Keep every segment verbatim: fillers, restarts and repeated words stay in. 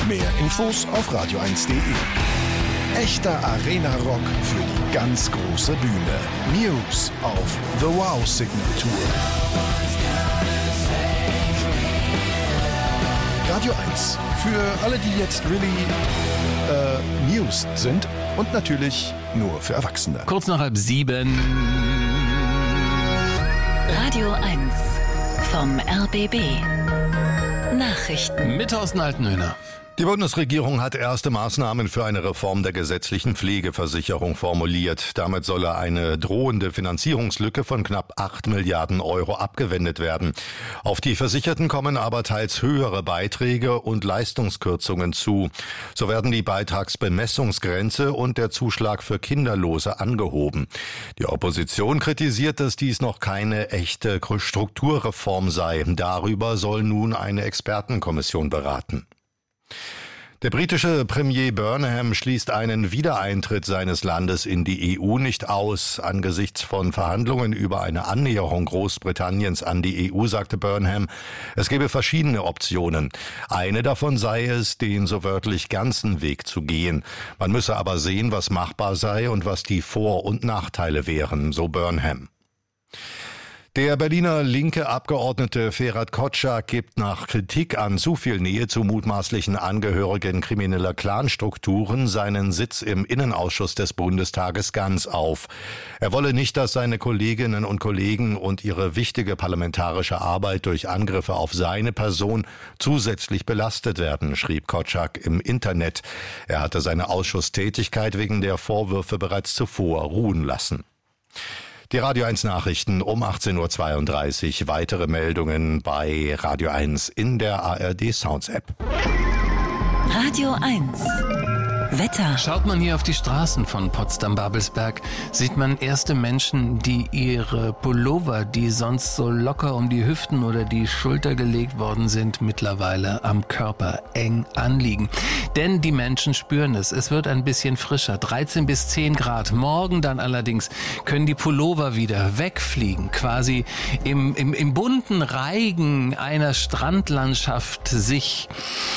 Mehr Infos auf radio eins punkt de. Echter Arena-Rock für die ganz große Bühne. Muse auf The Wow Signal Tour. Radio eins. Für alle, die jetzt really äh, mused sind. Und natürlich nur für Erwachsene. Kurz nach halb sieben. Radio eins vom R B B. Nachrichten. Mit Thorsten Altenhöhner. Die Bundesregierung hat erste Maßnahmen für eine Reform der gesetzlichen Pflegeversicherung formuliert. Damit solle eine drohende Finanzierungslücke von knapp acht Milliarden Euro abgewendet werden. Auf die Versicherten kommen aber teils höhere Beiträge und Leistungskürzungen zu. So werden die Beitragsbemessungsgrenze und der Zuschlag für Kinderlose angehoben. Die Opposition kritisiert, dass dies noch keine echte Strukturreform sei. Darüber soll nun eine Expertenkommission beraten. Der britische Premier Burnham schließt einen Wiedereintritt seines Landes in die E U nicht aus. Angesichts von Verhandlungen über eine Annäherung Großbritanniens an die E U sagte Burnham, es gebe verschiedene Optionen. Eine davon sei es, den so wörtlich ganzen Weg zu gehen. Man müsse aber sehen, was machbar sei und was die Vor- und Nachteile wären, so Burnham. Der Berliner linke Abgeordnete Ferhat Kotschak gibt nach Kritik an zu viel Nähe zu mutmaßlichen Angehörigen krimineller Clanstrukturen seinen Sitz im Innenausschuss des Bundestages ganz auf. Er wolle nicht, dass seine Kolleginnen und Kollegen und ihre wichtige parlamentarische Arbeit durch Angriffe auf seine Person zusätzlich belastet werden, schrieb Kotschak im Internet. Er hatte seine Ausschusstätigkeit wegen der Vorwürfe bereits zuvor ruhen lassen. Die Radio eins Nachrichten um achtzehn Uhr zweiunddreißig. Weitere Meldungen bei Radio eins in der A R D Sounds App. Radio eins. Wetter. Schaut man hier auf die Straßen von Potsdam-Babelsberg, sieht man erste Menschen, die ihre Pullover, die sonst so locker um die Hüften oder die Schulter gelegt worden sind, mittlerweile am Körper eng anliegen. Denn die Menschen spüren es. Es wird ein bisschen frischer, dreizehn bis zehn Grad. Morgen dann allerdings können die Pullover wieder wegfliegen, quasi im, im, im bunten Reigen einer Strandlandschaft sich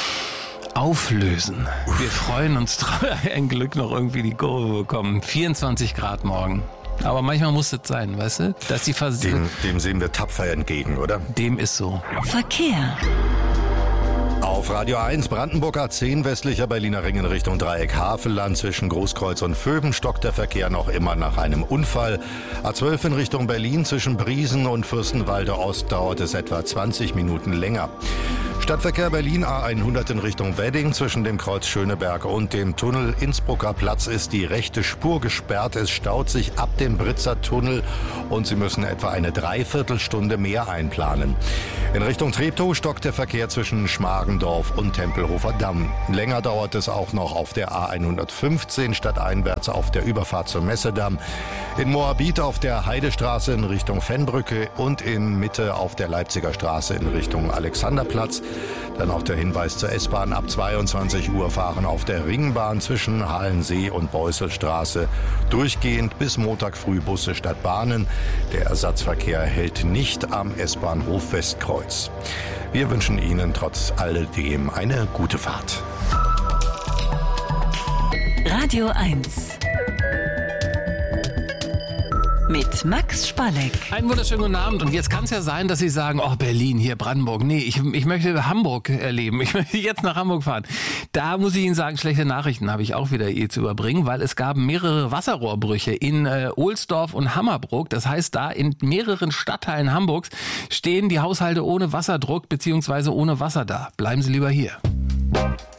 auflösen. Wir freuen uns drauf. Ein Glück noch irgendwie die Kurve bekommen. vierundzwanzig Grad morgen. Aber manchmal muss es sein, weißt du? Dass die Vers- dem, dem sehen wir tapfer entgegen, oder? Dem ist so. Verkehr. Auf Radio eins, Brandenburg A zehn, westlicher Berliner Ring in Richtung Dreieck Havelland. Zwischen Großkreuz und Vöben stockt der Verkehr noch immer nach einem Unfall. A zwölf in Richtung Berlin, zwischen Briesen und Fürstenwalde Ost dauert es etwa zwanzig Minuten länger. Stadtverkehr Berlin A hundert in Richtung Wedding. Zwischen dem Kreuz Schöneberg und dem Tunnel Innsbrucker Platz ist die rechte Spur gesperrt. Es staut sich ab dem Britzer Tunnel und Sie müssen etwa eine Dreiviertelstunde mehr einplanen. In Richtung Treptow stockt der Verkehr zwischen Schmargendorf und Tempelhofer Damm. Länger dauert es auch noch auf der A hundertfünfzehn stadteinwärts auf der Überfahrt zum Messedamm. In Moabit auf der Heidestraße in Richtung Fennbrücke und in Mitte auf der Leipziger Straße in Richtung Alexanderplatz. Dann auch der Hinweis zur S-Bahn. Ab zweiundzwanzig Uhr fahren auf der Ringbahn zwischen Halensee und Beusselstraße durchgehend bis Montag früh Busse statt Bahnen. Der Ersatzverkehr hält nicht am S-Bahnhof Westkreuz. Wir wünschen Ihnen trotz alledem eine gute Fahrt. Radio eins. Mit Max Spalleck. Einen wunderschönen guten Abend. Und jetzt kann es ja sein, dass Sie sagen, oh Berlin, hier Brandenburg. Nee, ich, ich möchte Hamburg erleben. Ich möchte jetzt nach Hamburg fahren. Da muss ich Ihnen sagen, schlechte Nachrichten habe ich auch wieder eh zu überbringen, weil es gab mehrere Wasserrohrbrüche in äh, Ohlsdorf und Hammerbrook. Das heißt, da in mehreren Stadtteilen Hamburgs stehen die Haushalte ohne Wasserdruck bzw. ohne Wasser da. Bleiben Sie lieber hier.